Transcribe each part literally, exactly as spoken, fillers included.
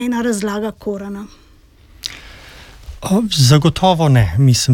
ena razlaga Korana? Zagotovo ne. Mislim,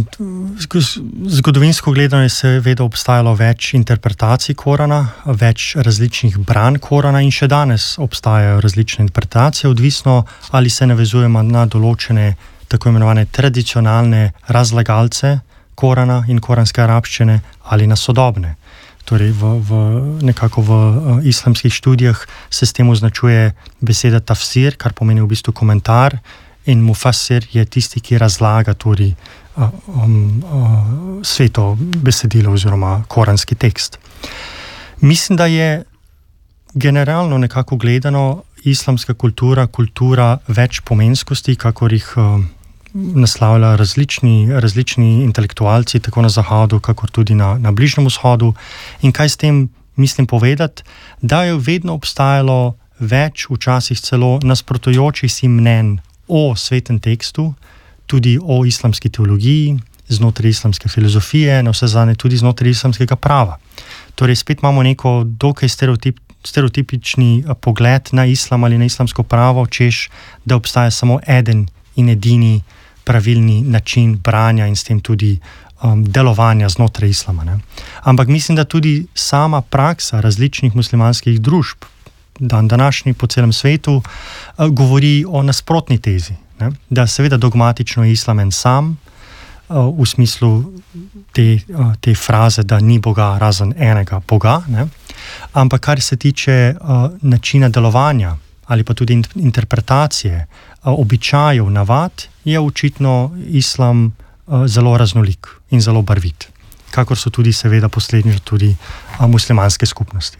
zgodovinsko gledano je seveda obstajalo več interpretacij Korana, več različnih branj Korana in še danes obstajajo različne interpretacije, odvisno ali se navezujemo na določene tako imenovane tradicionalne razlagalce Korana in koranske arabščine ali na sodobne. Torej v, v, nekako v uh, islamskih študijah se s tem označuje beseda tafsir, kar pomeni v bistvu komentar, in mufassir je tisti, ki razlaga tudi uh, um, uh, sveto besedilo oziroma koranski tekst. Mislim, da je generalno nekako gledano islamska kultura, kultura več pomenskosti, kakor jih uh, naslavlja različni, različni intelektualci, tako na Zahodu, kakor tudi na, na Bližnjem vzhodu. In kaj s tem mislim povedati? Da je vedno obstajalo več, včasih celo nasprotujočih si mnenj o svetem tekstu, tudi o islamski teologiji, znotraj islamske filozofije, na vse zadnje tudi znotraj islamskega prava. Torej spet imamo neko dokaj stereotip, stereotipični pogled na islam ali na islamsko pravo, češ, da obstaja samo eden in edini pravilni način branja in s tem tudi um, delovanja znotraj islama. Ne? Ampak mislim, da tudi sama praksa različnih muslimanskih družb, dan današnji po celem svetu, uh, govori o nasprotni tezi. Ne? Da seveda dogmatično je islam en sam, uh, v smislu te, uh, te fraze, da ni Boga razen enega Boga, ne? Ampak kar se tiče uh, načina delovanja ali pa tudi interpretacije, običajev, navad, je očitno islam uh, zelo raznolik in zelo barvit, kakor so tudi seveda posledično tudi uh, muslimanske skupnosti.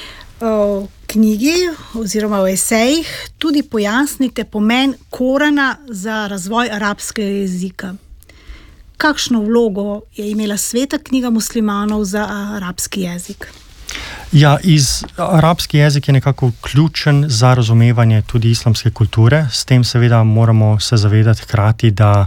V knjigi oziroma v esejih tudi pojasnite pomen Korana za razvoj arabskega jezika. Kakšno vlogo je imela sveta knjiga muslimanov za arabski jezik? Ja, iz arabski jezik je nekako ključen za razumevanje tudi islamske kulture. S tem seveda moramo se zavedati hkrati, da,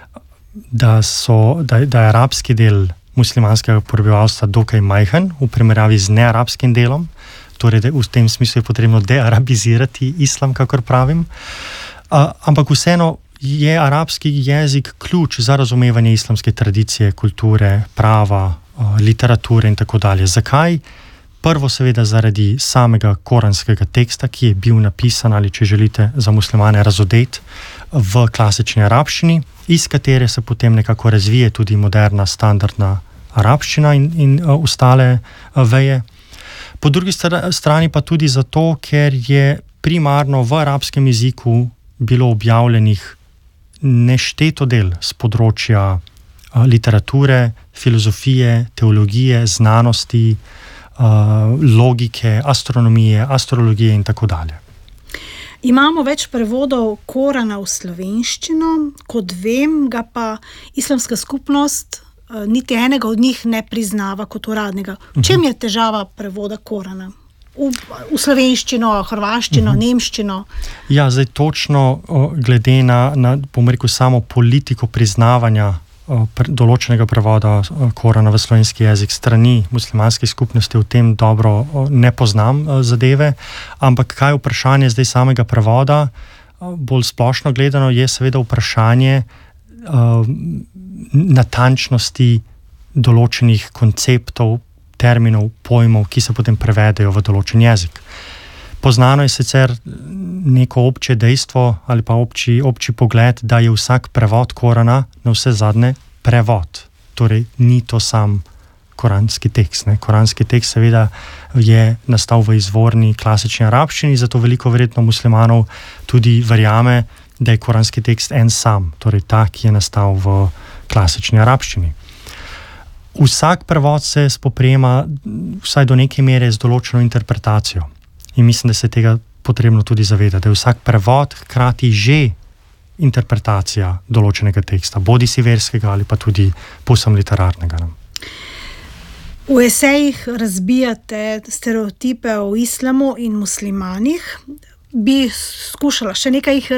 da, so, da, da je arabski del muslimanskega prebivalstva dokaj majhen v primerjavi z nearabskim delom. Torej, da v tem smislu je potrebno dearabizirati islam, kakor pravim. A, ampak vseeno je arabski jezik ključ za razumevanje islamske tradicije, kulture, prava, a, literature in tako dalje. Zakaj? Prvo seveda zaradi samega koranskega teksta, ki je bil napisan ali, če želite, za muslimane razodet v klasični arabščini, iz katere se potem nekako razvije tudi moderna standardna arabščina in, in uh, ostale uh, veje. Po drugi strani pa tudi zato, ker je primarno v arabskem jeziku bilo objavljenih nešteto del z področja uh, literature, filozofije, teologije, znanosti, Uh, logike, astronomije, astrologije in tako dalje. Imamo več prevodov Korana v slovenščino, kot vem, ga pa islamska skupnost uh, niti enega od njih ne priznava kot uradnega. V čem je težava prevoda Korana? V, v slovenščino, hrvaščino, uh-huh. nemščino? Ja, zdaj točno uh, glede na, na bom rekel, samo politiko priznavanja določenega prevoda Korana v slovenski jezik strani muslimanskih skupnosti, v tem dobro ne poznam zadeve, ampak kaj je vprašanje zdaj samega prevoda, bolj splošno gledano, je seveda vprašanje uh, natančnosti določenih konceptov, terminov, pojmov, ki se potem prevedejo v določen jezik. Poznano je sicer neko obče dejstvo ali pa obči, obči pogled, da je vsak prevod Korana na vse zadnje prevod. Torej, ni to sam koranski tekst. Ne? Koranski tekst seveda je nastal v izvorni klasični arabščini, zato veliko verjetno muslimanov tudi verjame, da je koranski tekst en sam, torej ta, ki je nastal v klasični arabščini. Vsak prevod se spoprijema vsaj do neke mere z določeno interpretacijo. In mislim, da se tega potrebno tudi zavedati, da je vsak prevod hkrati že interpretacija določenega teksta, bodi si verskega ali pa tudi povsem literarnega. V esejih razbijate stereotipe o islamu in muslimanih. Bi skušala še nekaj jih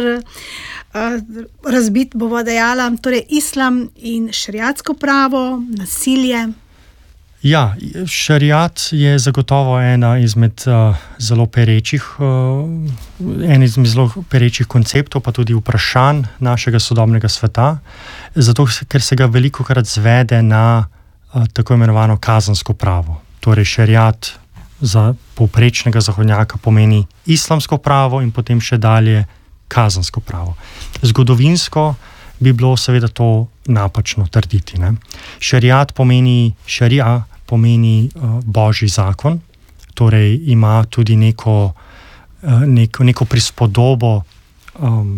razbiti, bova dejala, torej islam in šeriatsko pravo, nasilje. Ja, šariat je zagotovo ena izmed uh, zelo perečih, uh, en izmed zelo perečih konceptov, pa tudi vprašanj našega sodobnega sveta, zato ker se ga velikokrat zvede na uh, tako imenovano kazensko pravo. Torej, šariat za povprečnega zahodnjaka pomeni islamsko pravo in potem še dalje kazensko pravo. Zgodovinsko bi bilo seveda to napačno trditi. Ne? Šariat pomeni, šarija pomeni uh, božji zakon, torej ima tudi neko, uh, neko, neko prispodobo um,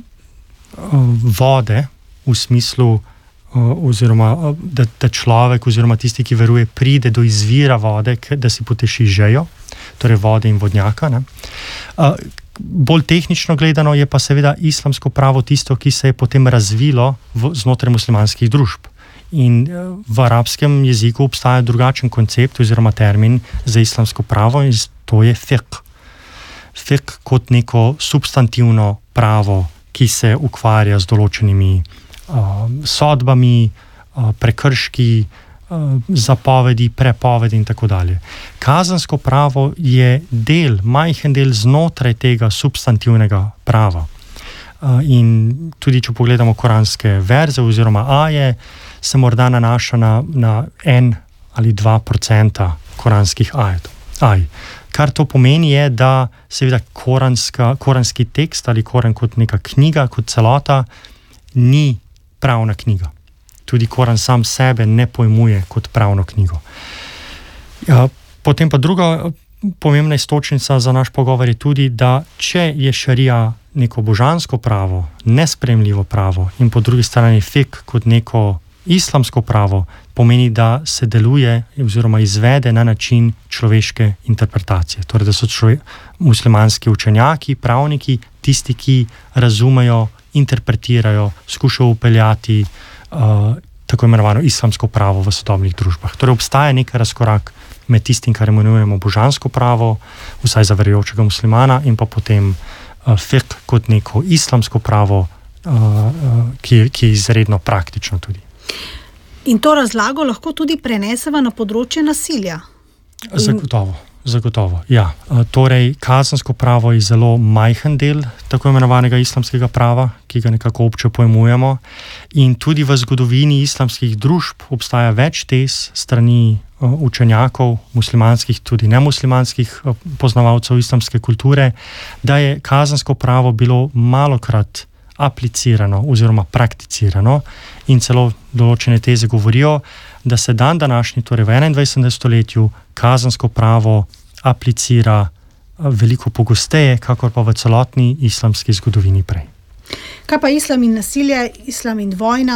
uh, vode v smislu, uh, oziroma, uh, da, da človek oziroma tisti, ki veruje, pride do izvira vode, da si poteši žejo, torej vode in vodnjaka. Ne? Uh, Bolj tehnično gledano je pa seveda islamsko pravo tisto, ki se je potem razvilo v, znotraj muslimanskih družb. In v arabskem jeziku obstaja drugačen koncept oziroma termin za islamsko pravo in to je fiqh. Fiqh kot neko substantivno pravo, ki se ukvarja z določenimi uh, sodbami, uh, prekrški, zapovedi, prepovedi in tako dalje. Kazensko pravo je del, majhen del znotraj tega substantivnega prava. In tudi, če pogledamo koranske verze oziroma aje, se morda nanaša na, na en ali dva procenta koranskih ajetov. Aj. Kar to pomeni je, da seveda koranska, koranski tekst ali koran kot neka knjiga, kot celota, ni pravna knjiga. Tudi Koran sam sebe ne pojmuje kot pravno knjigo. Ja, potem pa druga pomembna istočnica za naš pogovor je tudi, da če je šarija neko božansko pravo, nesprejemljivo pravo in po drugi strani fiqh kot neko islamsko pravo, pomeni, da se deluje oziroma izvede na način človeške interpretacije. Torej, da so člove- muslimanski učenjaki, pravniki, tisti, ki razumejo, interpretirajo, skušajo upeljati Uh, tako imenovano islamsko pravo v sodobnih družbah. Torej obstaja nek razkorak med tistim, kar imenujemo božansko pravo, vsaj za verujočega muslimana, in pa potem uh, fiqh kot neko islamsko pravo, uh, uh, ki, ki je izredno praktično tudi. In to razlago lahko tudi preneseva na področje nasilja? Zagotovo. Zagotovo, ja. Torej, kazensko pravo je zelo majhen del tako imenovanega islamskega prava, ki ga nekako obče pojmujemo. In tudi v zgodovini islamskih družb obstaja več tez strani učenjakov, muslimanskih, tudi nemuslimanskih poznavalcev islamske kulture, da je kazensko pravo bilo malokrat aplicirano oziroma prakticirano in celo določene teze govorijo, da se dan današnji, torej v enaindvajsetem stoletju, kazensko pravo aplicira veliko pogosteje, kakor pa v celotni islamski zgodovini prej. Kaj pa islam in nasilje, islam in vojna?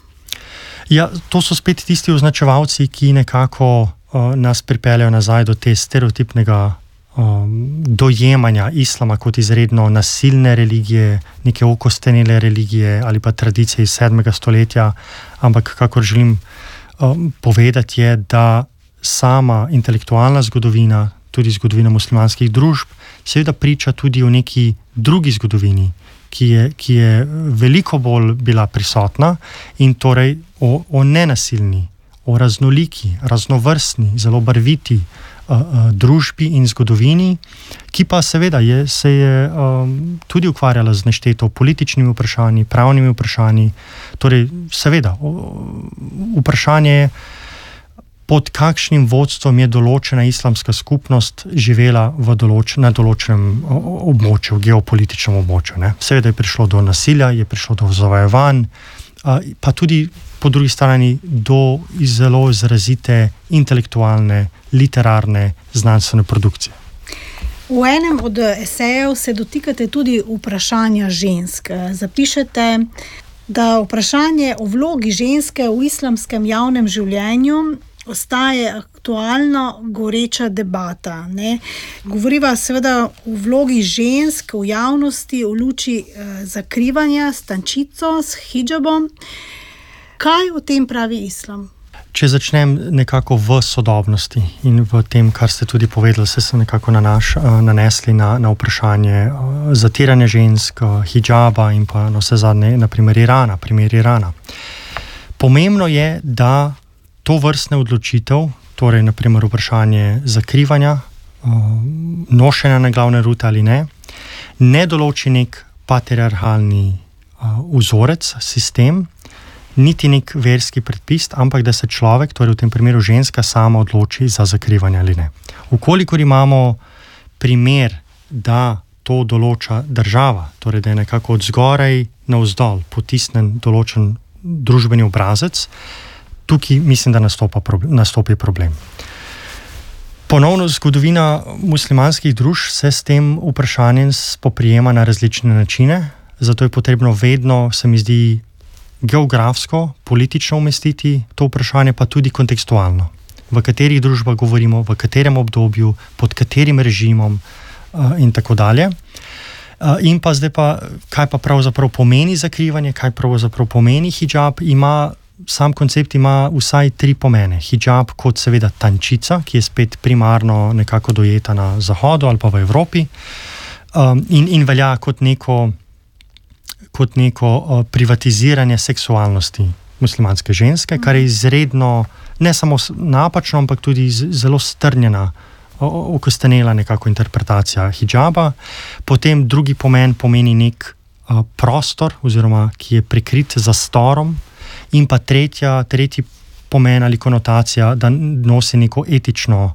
Ja, to so spet tisti označevalci, ki nekako uh, nas pripeljajo nazaj do te stereotipnega um, dojemanja islama kot izredno nasilne religije, neke okostenele religije ali pa tradicije iz sedmega stoletja, ampak kakor želim um, povedati je, da sama intelektualna zgodovina, tudi zgodovina muslimanskih družb, seveda priča tudi o neki drugi zgodovini, ki je, ki je veliko bolj bila prisotna in torej o, o nenasilni, o raznoliki, raznovrstni, zelo barviti uh, uh, družbi in zgodovini, ki pa seveda je, se je um, tudi ukvarjala z nešteto političnimi vprašanji, pravnimi vprašanji. Torej, seveda, vprašanje je, pod kakšnim vodstvom je določena islamska skupnost živela v določ, na določenem območju, geopolitičnem območju. Ne? Seveda je prišlo do nasilja, je prišlo do zavajevanj, pa tudi po drugi strani do zelo izrazite intelektualne, literarne, znanstvene produkcije. V enem od esejev se dotikate tudi vprašanja žensk. Zapišete, da vprašanje o vlogi ženske v islamskem javnem življenju ostaje aktualno goreča debata. Ne? Govoriva seveda o vlogi žensk v javnosti v luči eh, zakrivanja s tančico, s hidžabom. Kaj o tem pravi islam? Če začnem nekako v sodobnosti in v tem, kar ste tudi povedali, se sem nekako nanaš, nanesli na, na vprašanje zatiranja žensk, hidžaba in pa na vse zadnje, na primer Irana, primer Irana. Pomembno je, da to vrstne odločitev, torej naprimer vprašanje zakrivanja, nošenja na glavne rute ali ne, ne določi nek patriarhalni vzorec, sistem, niti nek verski predpis, ampak da se človek, torej v tem primeru ženska, sama odloči za zakrivanje ali ne. Ukolikor imamo primer, da to določa država, torej da je nekako od zgoraj navzdol potisnen določen družbeni obrazec, tukaj mislim, da nastopa problem, nastopi problem. Ponovno, zgodovina muslimanskih družb se s tem vprašanjem spoprijema na različne načine, zato je potrebno vedno, se mi zdi, geografsko, politično umestiti to vprašanje, pa tudi kontekstualno. V katerih družbah govorimo, v katerem obdobju, pod katerim režimom uh, in tako dalje. Uh, in pa zdaj pa, kaj pa pravzaprav pomeni zakrivanje, kaj pravzaprav pomeni hijab, ima sam koncept ima vsaj tri pomene. Hijab kot seveda tančica, ki je spet primarno nekako dojeta na Zahodu ali pa v Evropi, um, in, in velja kot neko, kot neko uh, privatiziranje seksualnosti muslimanske ženske, kar je izredno, ne samo napačno, ampak tudi zelo strnjena, okostenela nekako interpretacija hijaba. Potem drugi pomen pomeni nek uh, prostor, oziroma ki je prikrit zastorom. In pa tretja, tretji pomen ali konotacija, da nosi neko etično,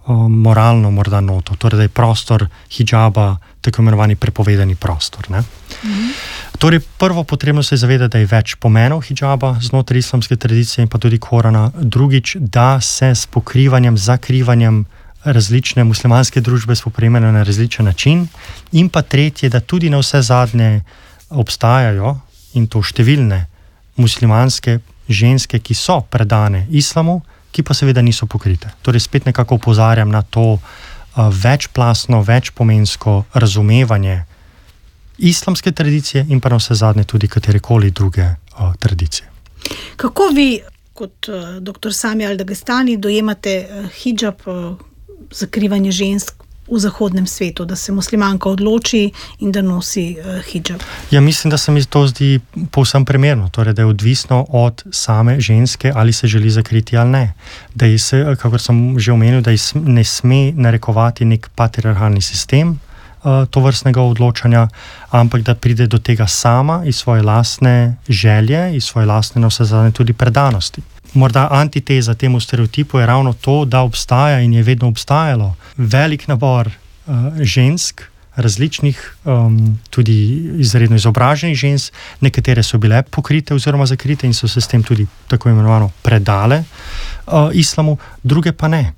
moralno morda noto, torej da je prostor hijaba tako imenovani prepovedani prostor. Ne? Mm-hmm. Torej prvo potrebno se je zavedati, da je več pomenov hijaba znotraj islamske tradicije in pa tudi Korana. Drugič, da se s pokrivanjem, zakrivanjem različne muslimanske družbe spoprijemajo na različen način. In pa tretje, da tudi na vse zadnje obstajajo, in to številne muslimanske ženske, ki so predane islamu, ki pa seveda niso pokrite. Torej spet nekako opozarjam na to uh, večplastno, večpomensko razumevanje islamske tradicije in pa na vse zadnje tudi katerekoli druge uh, tradicije. Kako vi, kot uh, doktor Sami Al-Dagestani, dojemate uh, hijab, uh, zakrivanje žensk v zahodnem svetu, da se muslimanka odloči in da nosi uh, hijab? Ja, mislim, da se mi to zdi povsem primerno, torej da je odvisno od same ženske, ali se želi zakriti ali ne. Da je se, kakor sem že omenil, da ne sme narekovati nek patriarhalni sistem uh, tovrstnega odločanja, ampak da pride do tega sama iz svoje lastne želje, iz svoje lastne navsezadnje tudi predanosti. Morda antiteza temu stereotipu je ravno to, da obstaja in je vedno obstajalo velik nabor uh, žensk, različnih, um, tudi izredno izobraženih žensk, nekatere so bile pokrite oziroma zakrite in so se s tem tudi tako imenovano predale uh, islamu, druge pa ne.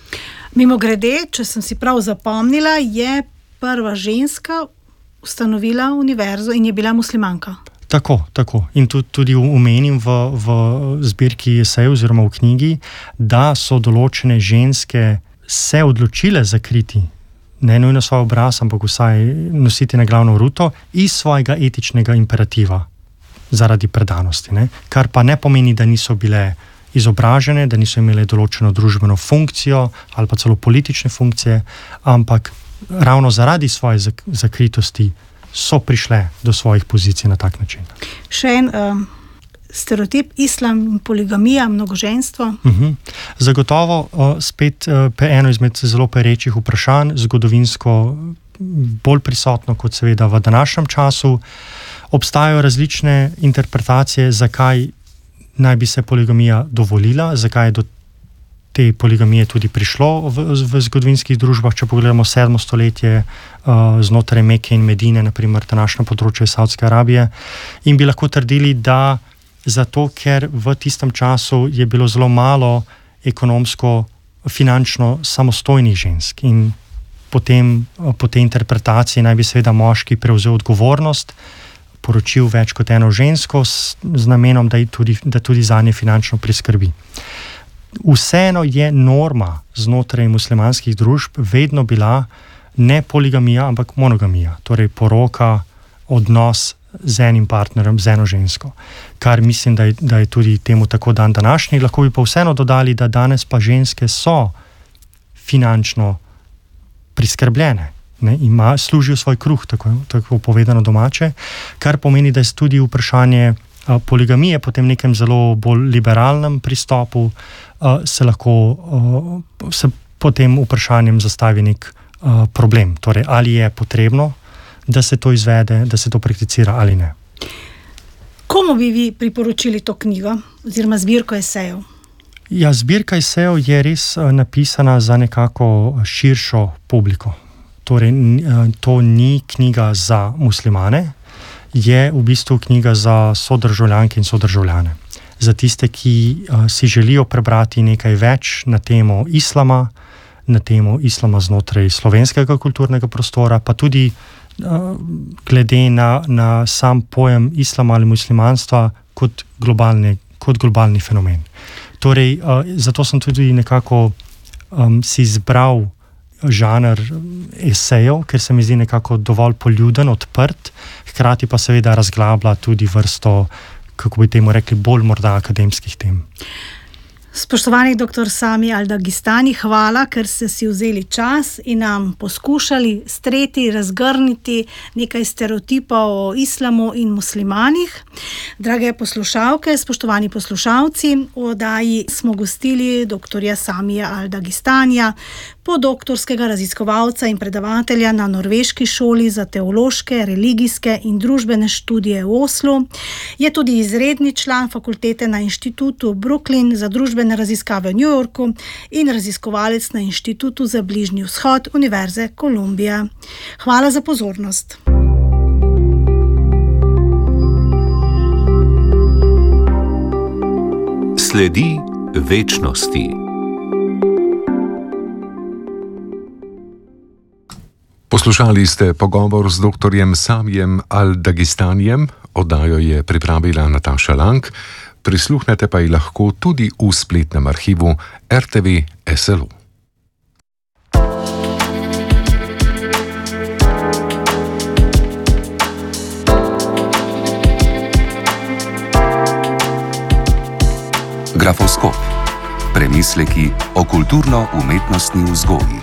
Mimogrede, če sem si prav zapomnila, je prva ženska ustanovila univerzo in je bila muslimanka. Tako, tako. In tudi, tudi omenim v, v zbirki esejev oziroma v knjigi, da so določene ženske se odločile zakriti, ne nujno svoj obraz, ampak vsaj nositi na glavno ruto iz svojega etičnega imperativa zaradi predanosti. Ne? Kar pa ne pomeni, da niso bile izobražene, da niso imele določeno družbeno funkcijo ali pa celo politične funkcije, ampak ravno zaradi svoje zak- zakritosti so prišle do svojih pozicij na tak način. Še en um, stereotip, islam in poligamija, mnogoženstvo. Uh-huh. Zagotovo uh, spet uh, eno izmed zelo perečih vprašanj, zgodovinsko bolj prisotno kot seveda v današnjem času. Obstajajo različne interpretacije, zakaj naj bi se poligamija dovolila, zakaj je do te poligamije tudi prišlo v, v zgodovinskih družbah. Če pogledamo sedmo stoletje uh, znotraj Meke in Medine, naprimer današnje področje Saudske Arabije, in bi lahko trdili, da zato, ker v tistem času je bilo zelo malo ekonomsko, finančno samostojnih žensk in potem po tej interpretaciji naj bi seveda moški prevzel odgovornost, poročil več kot eno žensko s, z namenom, da tudi, da tudi zanje finančno priskrbi. Vseeno je norma znotraj muslimanskih družb vedno bila ne poligamija, ampak monogamija, torej poroka, odnos z enim partnerjem, z eno žensko. Kar mislim, da je, da je tudi temu tako dan današnji. Lahko bi pa vseeno dodali, da danes pa ženske so finančno priskrbljene, ne, ima, služijo svoj kruh, tako, tako povedano domače, kar pomeni, da je tudi vprašanje poligamije, potem nekem zelo bolj liberalnem pristopu se lahko se potem vprašanjem zastavi nek problem. Torej, ali je potrebno, da se to izvede, da se to prakticira ali ne. Komu bi vi priporočili to knjigo oziroma zbirko esejev? Ja, zbirka esejev je res napisana za nekako širšo publiko. Torej, to ni knjiga za muslimane, je v bistvu knjiga za sodržavljanke in sodržavljane. Za tiste, ki si želijo prebrati nekaj več na temo islama, na temo islama znotraj slovenskega kulturnega prostora, pa tudi glede na, na sam pojem islama ali muslimanstva kot globalni, kot globalni fenomen. Torej, zato sem tudi nekako um, si izbral žanr esejev, ker se mi zdi nekako dovolj poljuden, odprt, hkrati pa seveda razglablja tudi vrsto, kako bi temu rekli, bolj morda akademskih tem. Spoštovani doktor Sami Al-Dagistani, hvala, ker ste si vzeli čas in nam poskušali streti, razgrniti nekaj stereotipov o islamu in muslimanih. Drage poslušalke, spoštovani poslušalci, v oddaji smo gostili doktorja Samija Al-Dagistanja, podoktorskega raziskovalca in predavatelja na Norveški šoli za teološke, religijske in družbene študije v Oslu. Je tudi izredni član fakultete na inštitutu Brooklyn za družbene raziskave v New Yorku in raziskovalec na inštitutu za Bližnji vzhod Univerze Kolumbija. Hvala za pozornost. Sledi večnosti. Poslušali ste pogovor z doktorjem Samijem Al-Dagistanjem, oddajo je pripravila Nataša Lang, prisluhnete pa ji lahko tudi v spletnem arhivu R T V S L O. Grafoskop. Premisleki o kulturno-umetnostni vzgoji.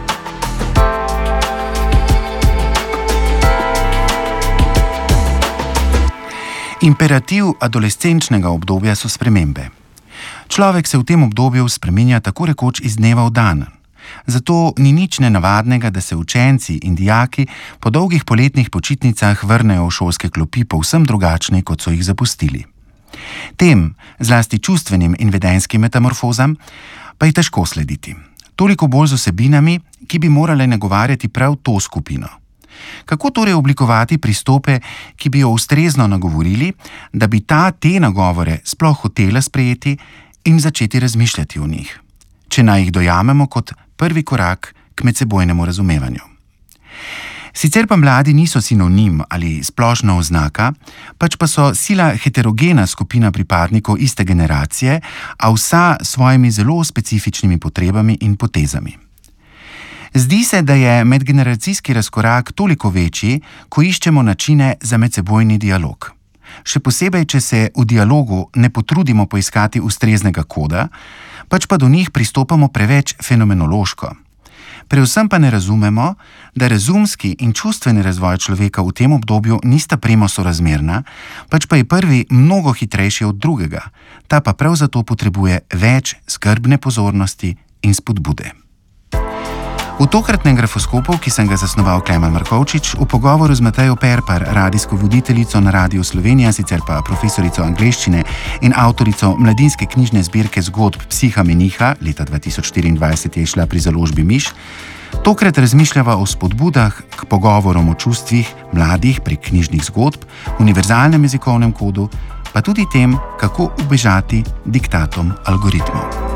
Imperativ adolescenčnega obdobja so spremembe. Človek se v tem obdobju spreminja tako rekoč iz dneva v dan. Zato ni nič nenavadnega, da se učenci in dijaki po dolgih poletnih počitnicah vrnejo v šolske klopi povsem drugačni, kot so jih zapustili. Tem, zlasti čustvenim in vedenskim metamorfozam, pa je težko slediti. Toliko bolj z vsebinami, ki bi morale nagovarjati prav to skupino. Kako torej oblikovati pristope, ki bi jo ustrezno nagovorili, da bi ta te nagovore sploh hotela sprejeti in začeti razmišljati o njih, če naj jih dojamemo kot prvi korak k medsebojnemu razumevanju. Sicer pa mladi niso sinonim ali splošna oznaka, pač pa so sila heterogena skupina pripadnikov iste generacije, a vsa s svojimi zelo specifičnimi potrebami in potezami. Zdi se, da je medgeneracijski razkorak toliko večji, ko iščemo načine za medsebojni dialog. Še posebej, če se v dialogu ne potrudimo poiskati ustreznega koda, pač pa do njih pristopamo preveč fenomenološko. Predvsem pa ne razumemo, da razumski in čustveni razvoj človeka v tem obdobju nista premo sorazmerna, pač pa je prvi mnogo hitrejši od drugega, ta pa prav zato potrebuje več skrbne pozornosti in spodbude. V tokratnem grafoskopu, ki sem ga zasnoval Klemen Markovčič, v pogovoru z Matejo Perpar, radijsko voditeljico na Radiu Slovenija, sicer pa profesorico angleščine in avtorico mladinske knjižne zbirke zgodb Psiha meniha, leta dva tisoč štiriindvajset je išla pri založbi Miš, tokrat razmišljava o spodbudah k pogovorom o čustvih mladih prek knjižnih zgodb, univerzalnem jezikovnem kodu, pa tudi tem, kako ubežati diktatom algoritmov.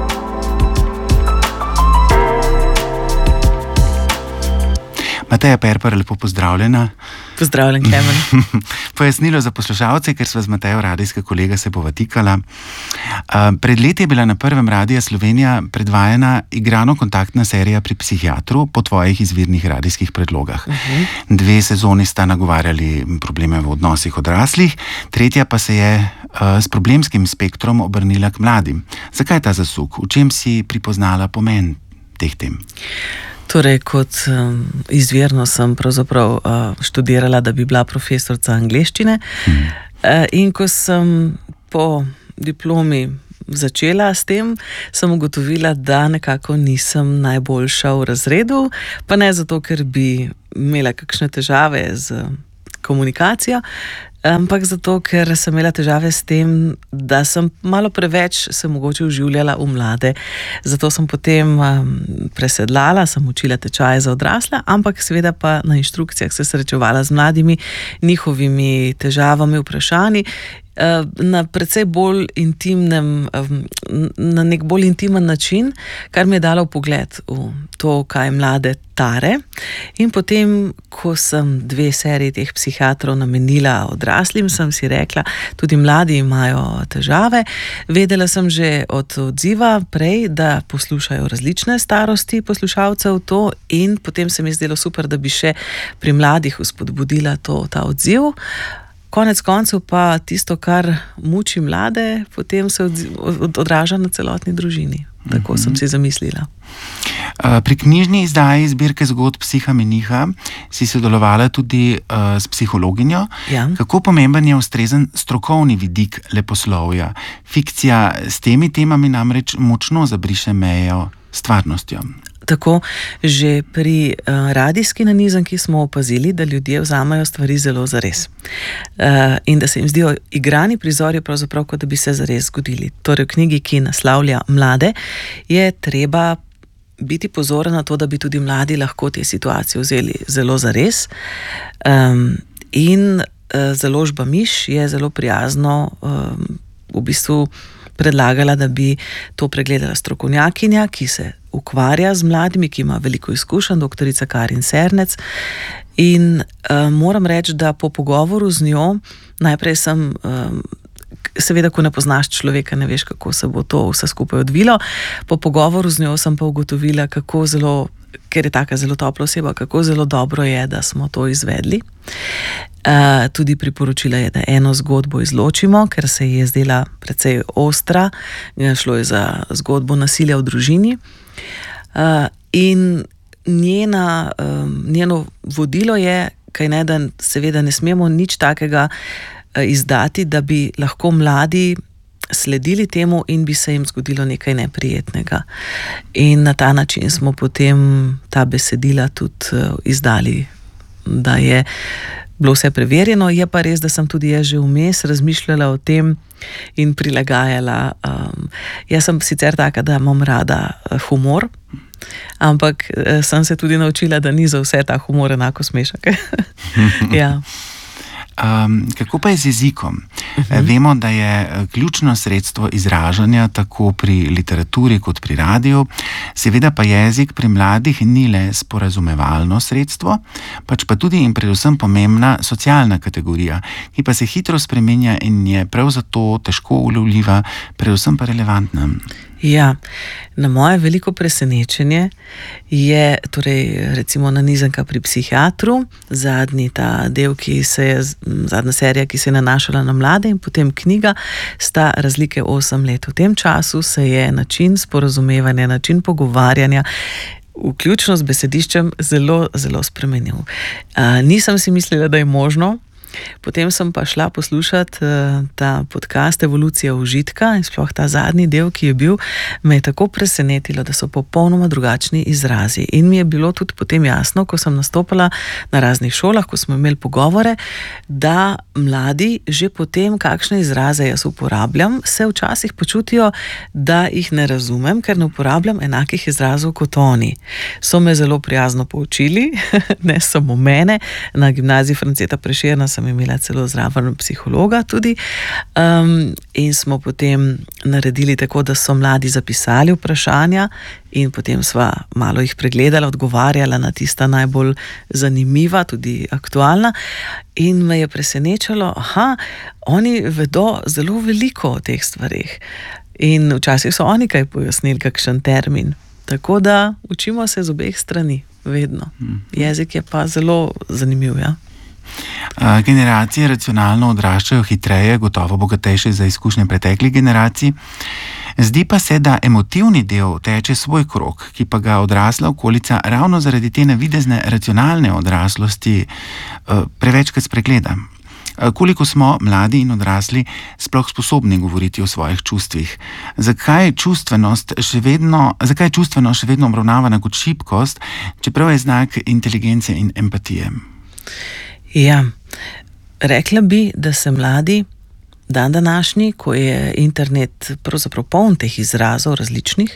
Mateja Perpar, lepo pozdravljena. Pozdravljen, Klemen. Pojasnilo za poslušalce, ker sva z Matejo radijska kolega se povatikala. Pred leti je bila na prvem Radija Slovenija predvajana igrano-kontaktna serija Pri psihiatru po tvojih izvirnih radijskih predlogah. Uh-huh. Dve sezoni sta nagovarjali probleme v odnosih odraslih, tretja pa se je s problemskim spektrom obrnila k mladim. Zakaj ta zasuk? V čem si pripoznala pomen teh tem? Torej, kot um, izvirno sem pravzaprav uh, študirala, da bi bila profesorica angleščine, hmm. In ko sem po diplomi začela s tem, sem ugotovila, da nekako nisem najboljša v razredu, pa ne zato, ker bi imela kakšne težave z komunikacijo, ampak zato, ker sem imela težave s tem, da sem malo preveč se mogoče vživljala v mlade. Zato sem potem um, presedlala, sem učila tečaje za odrasle, ampak seveda pa na inštrukcijah se srečevala z mladimi, njihovimi težavami, vprašanji, na precej bolj intimnem, na nek bolj intimen način, kar mi je dalo vpogled v to, kaj mlade tare. In potem, ko sem dve seriji teh psihiatrov namenila odraslim, sem si rekla, tudi mladi imajo težave. Vedela sem že od odziva prej, da poslušajo različne starosti poslušalcev to, in potem se mi je zdelo super, da bi še pri mladih vzpodbudila to, ta odziv. Konec koncev pa tisto, kar muči mlade, potem se odraža na celotni družini. Tako sem si zamislila. Pri knjižni izdaji zbirke zgodb Psiha Meniha si sodelovala tudi uh, s psihologinjo. Ja. Kako pomemben je ustrezen strokovni vidik leposlovja? Fikcija s temi temami namreč močno zabriše mejo s stvarnostjo. Tako, že pri uh, radijski nanizanki smo opazili, da ljudje vzamejo stvari zelo zares. Uh, in da se jim zdijo igrani prizori pravzaprav, kot da bi se zares zgodili. Torej, v knjigi, ki naslavlja mlade, je treba biti pozoren na to, da bi tudi mladi lahko te situacije vzeli zelo zares. Um, in uh, založba Miš je zelo prijazno um, v bistvu predlagala, da bi to pregledala strokovnjakinja, ki se ukvarja z mladimi, ki ima veliko izkušenj, doktorica Karin Sernec. In uh, moram reči, da po pogovoru z njo, najprej sem, um, seveda, ko ne poznaš človeka, ne veš, kako se bo to vse skupaj odvilo. Po pogovoru z njo sem pa ugotovila, kako zelo, ker je taka zelo topla oseba, kako zelo dobro je, da smo to izvedli. Uh, tudi priporočila je, da eno zgodbo izločimo, ker se ji je zdela precej ostra. Šlo je za zgodbo nasilja v družini. Uh, in njena, um, njeno vodilo je, kaj ne, da seveda ne smemo nič takega uh, izdati, da bi lahko mladi sledili temu in bi se jim zgodilo nekaj neprijetnega. In na ta način smo potem ta besedila tudi uh, izdali, da je bilo vse preverjeno. Je pa res, da sem tudi jaz že vmes razmišljala o tem in prilagajala. Um, jaz sem sicer taka, da imam rada humor, ampak sem se tudi naučila, da ni za vse ta humor enako smešek. Ja. Um, kako pa je z jezikom? Uh-huh. Vemo, da je ključno sredstvo izražanja tako pri literaturi kot pri radiju. Seveda pa jezik pri mladih ni le sporazumevalno sredstvo, pač pa tudi in predvsem pomembna socialna kategorija, ki pa se hitro spremenja in je prav zato težko ulovljiva, predvsem pa relevantna. Ja, na moje veliko presenečenje je torej recimo nanizanka pri psihiatru, zadnji ta del, ki se je, zadnja serija, ki se je nanašala na mlade, in potem knjiga, sta razlike osem let. V tem času se je način sporazumevanja, način pogovarjanja, vključno z besediščem, zelo, zelo spremenil. Uh, nisem si mislila, da je možno. Potem sem pa šla poslušati uh, ta podcast Evolucija užitka in sploh ta zadnji del, ki je bil, me je tako presenetilo, da so popolnoma drugačni izrazi. In mi je bilo tudi potem jasno, ko sem nastopala na raznih šolah, ko smo imeli pogovore, da mladi že potem, kakšne izraze jaz uporabljam, se včasih počutijo, da jih ne razumem, ker ne uporabljam enakih izrazov kot oni. So me zelo prijazno poučili, ne samo mene, na gimnaziji Franceta Prešerna sem imela celo zraven psihologa tudi, um, in smo potem naredili tako, da so mladi zapisali vprašanja in potem sva malo jih pregledala, odgovarjala na tista najbolj zanimiva, tudi aktualna, in me je presenečalo, aha, oni vedo zelo veliko o teh stvareh in včasih so oni kaj pojasnili, kakšen termin. Tako da učimo se z obeh strani, vedno. Jezik je pa zelo zanimiv, ja. Generacije racionalno odraščajo hitreje, gotovo bogatejše za izkušnje preteklih generacij. Zdi pa se, da emotivni del teče svoj krog, ki pa ga odrasla okolica ravno zaradi te navidezne racionalne odraslosti prevečkrat spregleda. Koliko smo mladi in odrasli sploh sposobni govoriti o svojih čustvih? Zakaj čustvenost še vedno, zakaj je čustvenost še vedno obravnavana kot šibkost, čeprav je znak inteligence in empatije? Ja, rekla bi, da se mladi dan današnji, ko je internet pravzaprav poln teh izrazov različnih,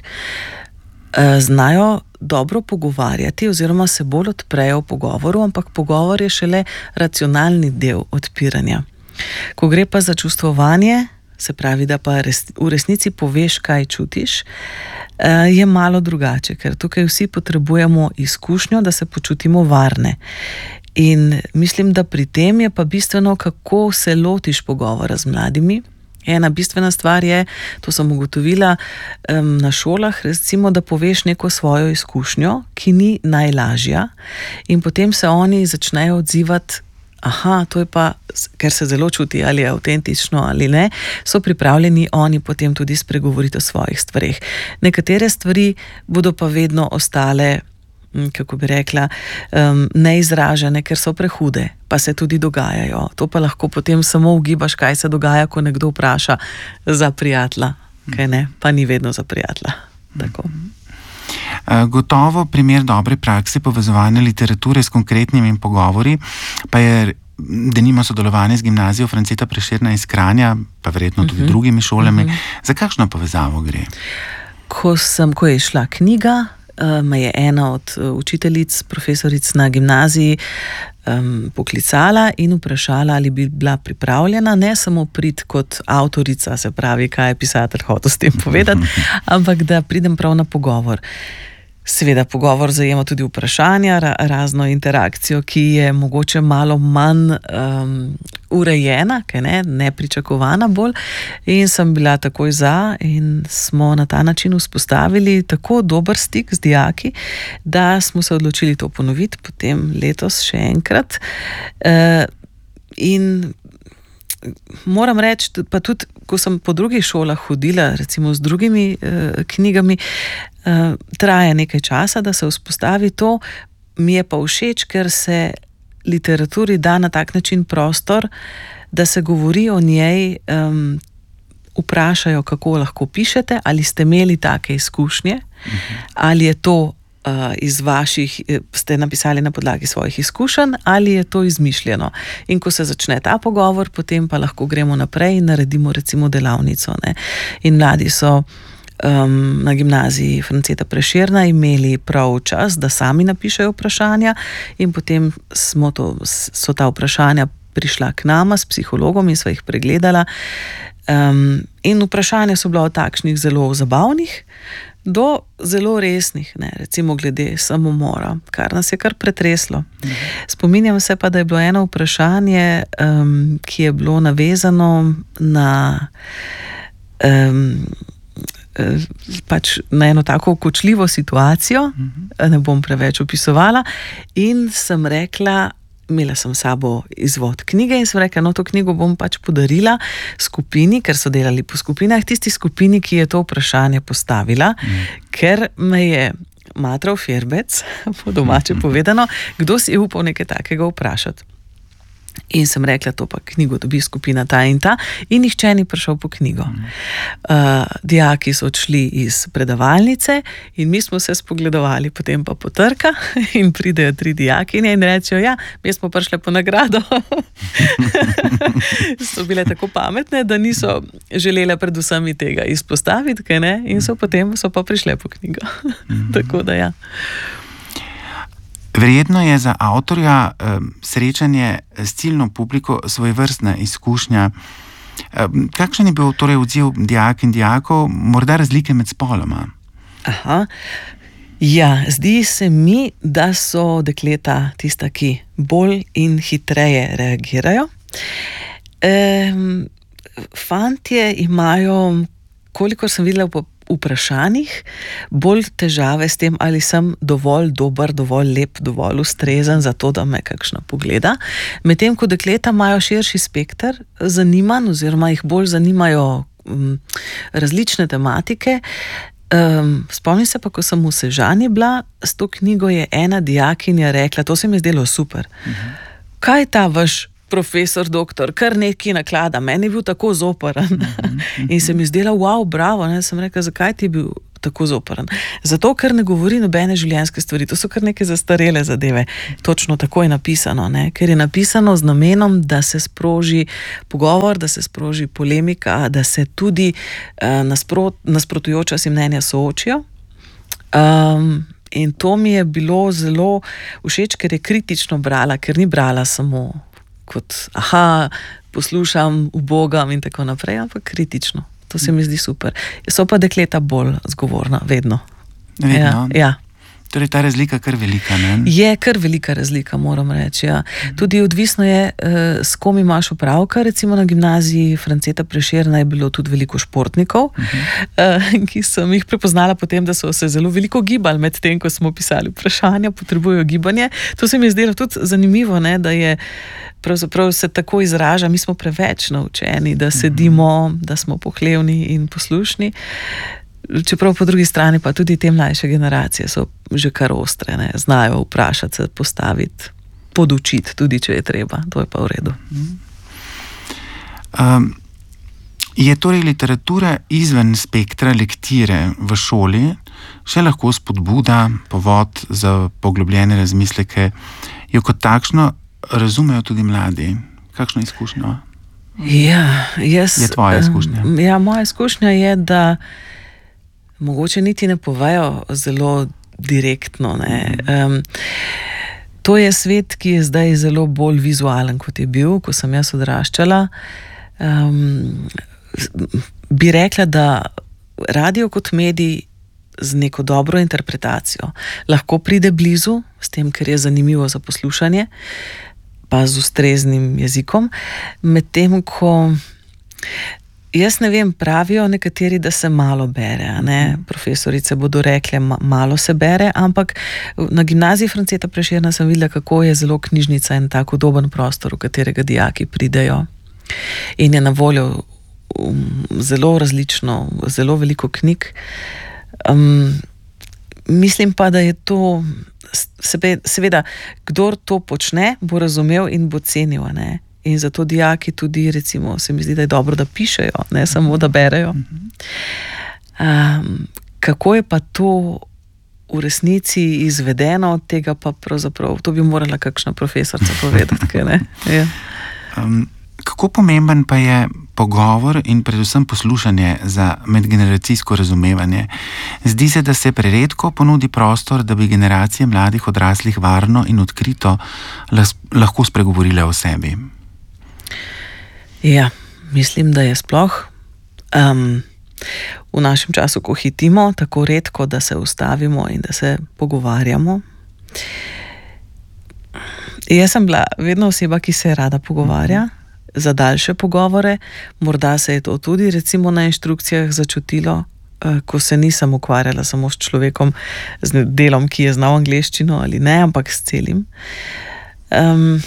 znajo dobro pogovarjati oziroma se bolj odprejo v pogovoru, ampak pogovor je šele racionalni del odpiranja. Ko gre pa za čustvovanje, se pravi, da pa res, v resnici poveš, kaj čutiš, je malo drugače, ker tukaj vsi potrebujemo izkušnjo, da se počutimo varne. In mislim, da pri tem je pa bistveno, kako se lotiš pogovora z mladimi. Ena bistvena stvar je, to sem ugotovila um, na šolah, recimo, da poveš neko svojo izkušnjo, ki ni najlažja, in potem se oni začnejo odzivati, aha, to je pa, ker se zelo čuti, ali je avtentično ali ne, so pripravljeni oni potem tudi spregovoriti o svojih stvareh. Nekatere stvari bodo pa vedno ostale, kako bi rekla, um, neizražene, ker so prehude, pa se tudi dogajajo. To pa lahko potem samo ugibaš, kaj se dogaja, ko nekdo vpraša za prijatelja, kaj ne, pa ni vedno za prijatelja. Tako. Gotovo primer dobre prakse povezovanja literature s konkretnimi pogovori pa je denimo sodelovanje z gimnazijo Franceta Prešerna iz Kranja, pa verjetno tudi uh-huh. drugimi šolami. Uh-huh. Za kakšno povezavo gre? Ko sem, ko je šla knjiga, me je ena od učiteljic, profesoric na gimnaziji um, poklicala in vprašala, ali bi bila pripravljena ne samo priti kot avtorica, se pravi, kaj je pisatelj hotel s tem povedati, ampak da pridem prav na pogovor. Seveda, pogovor zajema tudi vprašanja, ra, razno interakcijo, ki je mogoče malo manj um, urejena, kaj ne, nepričakovana bolj, in sem bila takoj za in smo na ta način vzpostavili tako dober stik z dijaki, da smo se odločili to ponoviti potem letos še enkrat. Uh, in moram reči, pa tudi, ko sem po drugih šolah hodila, recimo z drugimi uh, knjigami, uh, traja nekaj časa, da se vzpostavi to, mi je pa všeč, ker se literaturi da na tak način prostor, da se govori o njej, um, vprašajo, kako lahko pišete, ali ste imeli take izkušnje, uh-huh. ali je to Uh, iz vaših, ste napisali na podlagi svojih izkušenj, ali je to izmišljeno. In ko se začne ta pogovor, potem pa lahko gremo naprej in naredimo recimo delavnico. Ne? In mladi so um, na gimnaziji Franceta Prešerna imeli prav čas, da sami napišejo vprašanja, in potem smo to, so ta vprašanja prišla k nama s psihologom in sva jih pregledala. Um, in vprašanja so bila od takšnih zelo zabavnih do zelo resnih, ne, recimo glede samomora, kar nas je kar pretreslo. Mhm. Spominjam se pa, da je bilo eno vprašanje, um, ki je bilo navezano na um, pač na eno tako kočljivo situacijo, mhm. ne bom preveč opisovala, in sem rekla, imela sem sabo izvod knjige in sem rekla, no, to knjigo bom pač podarila skupini, ker so delali po skupinah, tisti skupini, ki je to vprašanje postavila, mm. ker me je matral Fjerbec, po domače povedano, kdo si je upal nekaj takega vprašati. In sem rekla, to pa knjigo dobi skupina ta in ta, in nihče ni prišel po knjigo. Uh, dijaki so odšli iz predavalnice in mi smo se spogledovali, potem pa potrka in pridejo tri dijakinje in rečejo, ja, mi smo prišli po nagrado. So bile tako pametne, da niso želele predvsem tega izpostaviti, kaj ne, in so potem so pa prišle po knjigo. Tako da ja. Verjetno je za avtorja eh, srečanje s ciljno publiko svojevrstna izkušnja. Eh, kakšen je bil torej odziv dijak in dijakov, morda razlike med spoloma? Aha. Ja, zdi se mi, da so dekleta tista, ki bolj in hitreje reagirajo. E, fantje imajo, kolikor sem videla po vprašanjih, bolj težave s tem, ali sem dovolj dober, dovolj lep, dovolj ustrezen za to, da me kakšno pogleda. Medtem ko dekleta imajo širši spekter zanimanj, oziroma jih bolj zanimajo um, različne tematike. Um, spomnim se pa, ko sem v Sežani bila, s to knjigo je ena dijakinja rekla, to se mi je zdelo super. Uh-huh. Kaj je ta vaš profesor, doktor, kar nekaj naklada, meni je bil tako zoporen. In se mi zdela, wow, bravo, ne, sem rekla, zakaj ti je bil tako zoporen? Zato, ker ne govori nobene življenjske stvari, to so kar neke zastarele zadeve. Točno tako je napisano, ne? Ker je napisano z namenom, da se sproži pogovor, da se sproži polemika, da se tudi uh, nasprot, nasprotujoča si mnenja soočijo. Um, in to mi je bilo zelo všeč, ker je kritično brala, ker ni brala samo kot, aha, poslušam, ubogam in tako naprej, ampak kritično. To se mi zdi super. So pa dekleta bolj zgovorna, vedno. Vedno? Ja, ja. Torej ta razlika kar velika, ne? Je kar velika razlika, moram reči, ja. Tudi odvisno je, s kom imaš opravka, recimo na gimnaziji Franceta Prešerna je bilo tudi veliko športnikov, uh-huh. ki sem jih prepoznala potem, da so se zelo veliko gibali med tem, ko smo pisali vprašanja, potrebujejo gibanje. To se mi je zdelo tudi zanimivo, ne, da je pravzaprav se tako izraža, mi smo preveč naučeni, da sedimo, da smo pohlevni in poslušni. Čeprav po drugi strani pa tudi te mlajše generacije so že kar ostre, ne? Znajo vprašati se, postaviti, podučiti, tudi če je treba. To je pa v redu. Um, je torej literatura izven spektra lektire v šoli še lahko spodbuda, povod za poglobljene razmisleke, jo kot takšno razumejo tudi mladi? Kakšno izkušnjo? Ja, jaz, je tvoja izkušnja? Ja, moja izkušnja je, da mogoče niti ne povejo zelo direktno. Ne. Um, to je svet, ki je zdaj zelo bolj vizualen, kot je bil, ko sem jaz odraščala. Um, bi rekla, da radio kot medij z neko dobro interpretacijo lahko pride blizu, s tem, ker je zanimivo za poslušanje, pa z ustreznim jezikom, medtem ko jaz ne vem, pravijo nekateri, da se malo bere, ne? Profesorice bodo rekle, malo se bere, ampak na gimnaziji Franceta Prešerna sem videla, kako je zelo knjižnica en tak udoben prostor, v katerega dijaki pridejo in je na voljo um, zelo različno, zelo veliko knjig. Um, mislim pa, da je to, sebe, seveda, kdor to počne, bo razumel in bo cenil, ne? In zato dijaki tudi, recimo, se mi zdi, da je dobro, da pišejo, ne samo, da berejo. Um, kako je pa to v resnici izvedeno, tega pa pravzaprav, to bi morala kakšna profesorca povedati, kaj ne? Ja. Um, kako pomemben pa je pogovor in predvsem poslušanje za medgeneracijsko razumevanje? Zdi se, da se preredko ponudi prostor, da bi generacije mladih odraslih varno in odkrito lahko spregovorile o sebi. Ja, mislim, da je sploh um, v našem času, ko hitimo, tako redko, da se ustavimo in da se pogovarjamo. Jaz sem bila vedno oseba, ki se rada pogovarja za daljše pogovore. Morda se je to tudi recimo na inštrukcijah začutilo, ko se nisem ukvarjala samo s človekom, z delom, ki je znal angleščino ali ne, ampak s celim. Um,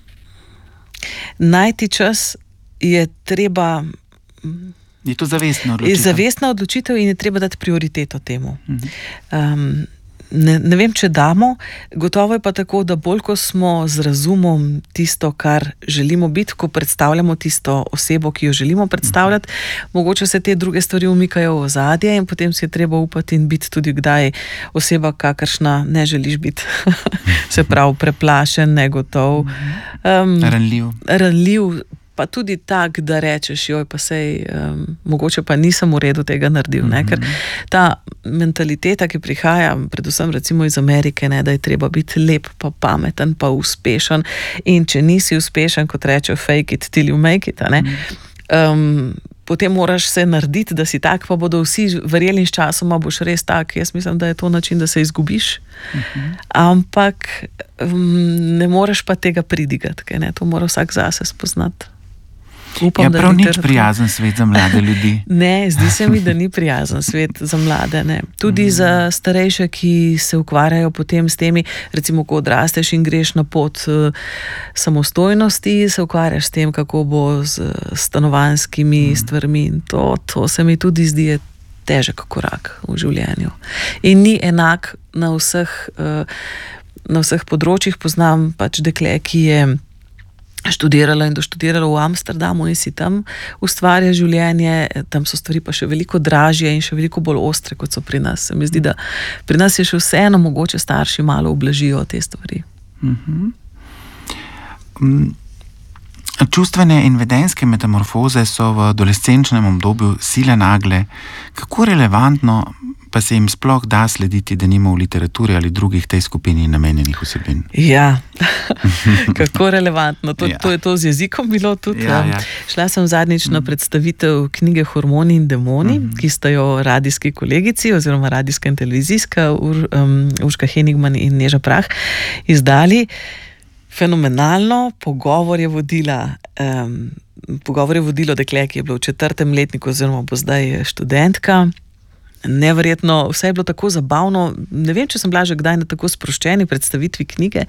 najti čas je treba... Je to zavestna odločitev? Je zavestna odločitev in je treba dati prioriteto temu. Um, ne, ne vem, če damo, gotovo je pa tako, da bolj, ko smo z razumom tisto, kar želimo biti, ko predstavljamo tisto osebo, ki jo želimo predstavljati, uh-huh. mogoče se te druge stvari umikajo v ozadje in potem si je treba upati in biti tudi kdaj oseba, kakršna ne želiš biti. Se pravi, preplašen, negotov. Um, ranljiv. Ranljiv. Pa tudi tak, da rečeš, joj, pa sej, um, mogoče pa nisem v redu tega naredil, ne? Ker ta mentaliteta, ki prihaja, predvsem recimo iz Amerike, ne, da je treba biti lep, pa pameten, pa uspešen in če nisi uspešen, kot rečejo, fake it till you make it, ne? Um, potem moraš se narediti, da si tak, pa bodo vsi verjeli in s časoma boš res tak. Jaz mislim, da je to način, da se izgubiš, ampak um, ne moreš pa tega pridigati, kaj ne, to mora vsak zase spoznati. Upam, ja, prav nič prijazen svet za mlade ljudi. Ne, zdi se mi, da ni prijazen svet za mlade. Ne. Tudi mm. za starejše, ki se ukvarjajo potem s temi, recimo, ko odrasteš in greš na pot uh, samostojnosti, se ukvarjaš s tem, kako bo z stanovanjskimi mm. stvarmi. In to, to se mi tudi zdi je težek korak v življenju. In ni enak na vseh, uh, na vseh področjih. Poznam pač dekle, ki je študirala in doštudirala v Amsterdamu in si tam ustvarja življenje, tam so stvari pa še veliko dražje in še veliko bolj ostre, kot so pri nas. Se mi zdi, da pri nas je še vseeno mogoče starši malo ublažijo te stvari. Mm-hmm. Um, čustvene in vedenjske metamorfoze so v adolescenčnem obdobju sile nagle. Kako relevantno pa se jim sploh da slediti, da nima v literaturi ali drugih tej skupini namenjenih vsebin? Ja, kako relevantno. To, ja. to je to z jezikom bilo tudi. Ja, ja. Šla sem zadnjič mm. na predstavitev knjige Hormoni in demoni, mm. ki sta jo radijski kolegici oziroma radijska in televizijska Ur, um, Urška Henigman in Neža Prah izdali. Fenomenalno. Pogovor je vodila um, pogovor je vodilo dekle, ki je bilo v četrtem letniku oziroma bo zdaj študentka. Neverjetno, vse je bilo tako zabavno. Ne vem, če sem bila že kdaj na tako sproščeni predstavitvi knjige.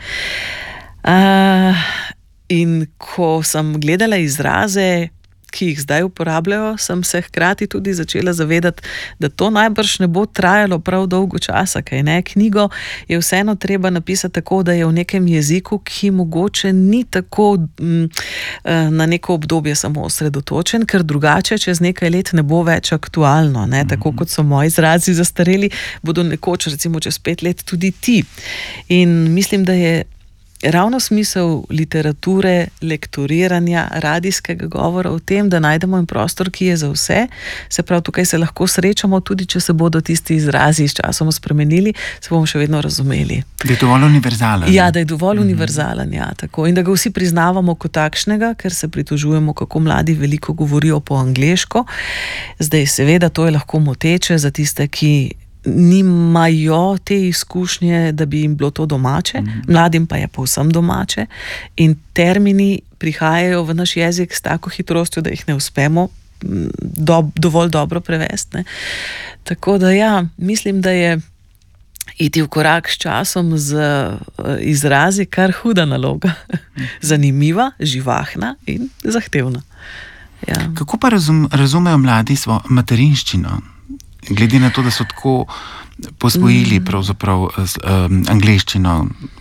Uh, in ko sem gledala izraze, ki jih zdaj uporabljajo, sem se hkrati tudi začela zavedati, da to najbrž ne bo trajalo prav dolgo časa, kaj ne? Knjigo je vseeno treba napisati tako, da je v nekem jeziku, ki mogoče ni tako m, na neko obdobje samo osredotočen, ker drugače čez nekaj let ne bo več aktualno, ne? Tako kot so moji izrazi zastareli, bodo nekoč, recimo čez pet let, tudi ti. In mislim, da je ravno smisel literature, lektoriranja, radijskega govora o tem, da najdemo en prostor, ki je za vse, se pravi, tukaj se lahko srečamo, tudi če se bodo tisti izrazi s časom spremenili, se bomo še vedno razumeli. Da je dovolj univerzalen. Ja, da je dovolj mm-hmm. univerzalen, ja, tako. In da ga vsi priznavamo kot takšnega, ker se pritožujemo, kako mladi veliko govorijo po angleško. Zdaj, seveda, to je lahko moteče za tiste, ki nimajo te izkušnje, da bi jim bilo to domače, mm. mladim pa je povsem domače in termini prihajajo v naš jezik s tako hitrostjo, da jih ne uspemo do, dovolj dobro prevesti. Ne. Tako da ja, mislim, da je iti v korak s časom z izrazi kar huda naloga. Zanimiva, živahna in zahtevna. Ja. Kako pa razum, razumejo mladi svojo materinščino? Glede na to, da so tako posvojili pravzaprav um, angleščino.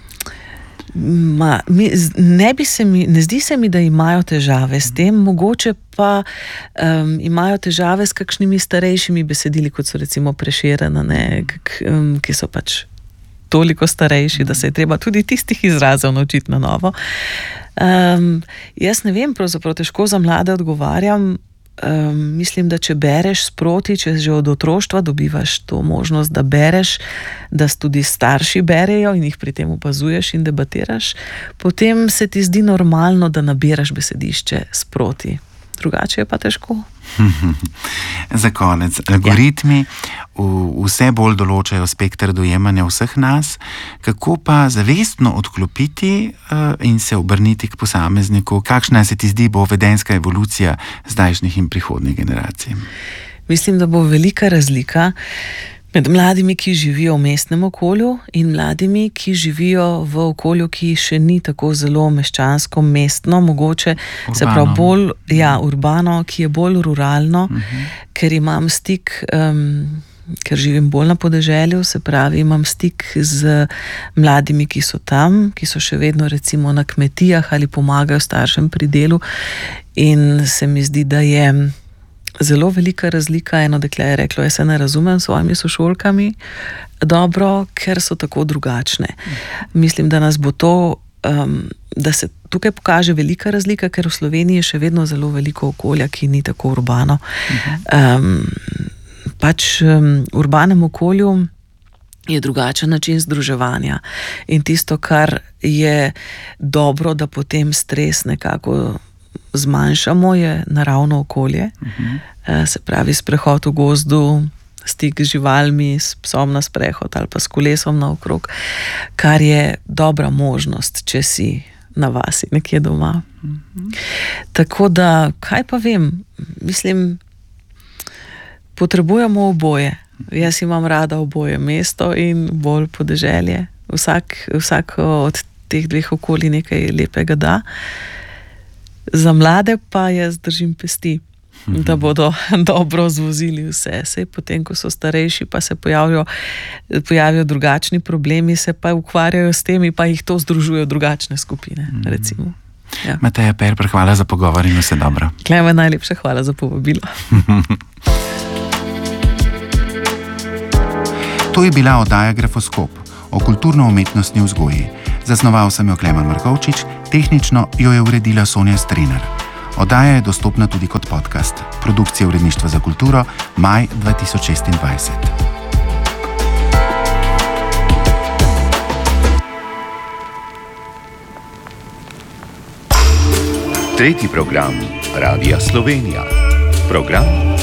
Ma, mi, ne, bi se mi, ne zdi se mi, da imajo težave s tem, mogoče pa um, imajo težave s kakšnimi starejšimi besedili, kot so recimo Prešerna, ne, kak, um, ki so pač toliko starejši, da se je treba tudi tistih izrazov naučiti na novo. Um, jaz ne vem, pravzaprav težko za mlade odgovarjam. Um, mislim, da če bereš sproti, če že od otroštva dobivaš to možnost, da bereš, da tudi starši berejo in jih pri tem opazuješ in debatiraš, potem se ti zdi normalno, da nabiraš besedišče sproti. Drugače je pa težko. Za konec. Algoritmi vse bolj določajo spekter dojemanja vseh nas. Kako pa zavestno odklopiti in se obrniti k posamezniku? Kakšna se ti zdi bo vedenjska evolucija zdajšnjih in prihodnjih generacij? Mislim, da bo velika razlika med mladimi, ki živijo v mestnem okolju in mladimi, ki živijo v okolju, ki še ni tako zelo meščansko, mestno, mogoče urbano. Se pravi bolj ja, urbano, ki je bolj ruralno, uh-huh. ker imam stik, um, ker živim bolj na podeželju, se pravi, imam stik z mladimi, ki so tam, ki so še vedno recimo na kmetijah ali pomagajo staršem pri delu in se mi zdi, da je zelo velika razlika. Eno dekle je reklo, jaz se ne razumem s svojimi sošolkami dobro, ker so tako drugačne. Mislim, da nas bo to, um, da se tukaj pokaže velika razlika, ker v Sloveniji je še vedno zelo veliko okolja, ki ni tako urbano. Um, pač um, v urbanem okolju je drugačen način združevanja in tisto, kar je dobro, da potem stres nekako zmanjšamo, je naravno okolje, uh-huh. se pravi sprehod v gozdu, stik z živalmi, s psom na sprehod ali pa s kolesom naokrog, kar je dobra možnost, če si na vasi nekje doma. Uh-huh. Tako da, kaj pa vem, mislim, potrebujemo oboje. Jaz imam rada oboje, mesto in bolj podeželje. Vsak, vsak od teh dveh okolij nekaj lepega da. Za mlade pa jaz držim pesti, mm-hmm. da bodo dobro zvozili vse. Sej potem, ko so starejši, pa se pojavijo, pojavijo drugačni problemi, se pa ukvarjajo s temi, pa jih to združujejo drugačne skupine, mm-hmm. recimo. Ja. Mateja Perper, hvala za pogovor in vse dobro. Klemen, najlepša hvala za povabilo. To je bila oddaja Grafoskop o kulturno-umetnostni vzgoji. Zasnoval sem jo Klemen Markovčič, tehnično jo je uredila Sonja Strenar. Oddaja je dostopna tudi kot podcast. Produkcija Uredništva za kulturo, maj dva tisoč šestindvajset. Tretji program Radia Slovenija. Program